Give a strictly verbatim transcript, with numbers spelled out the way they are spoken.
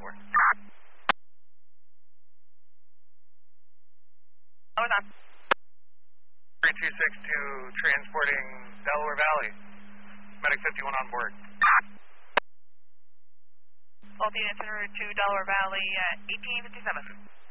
four. Over on. three two six two, transporting Delaware Valley. Medic fifty-one on board. Both units en route to Delaware Valley at eighteen fifty-seven.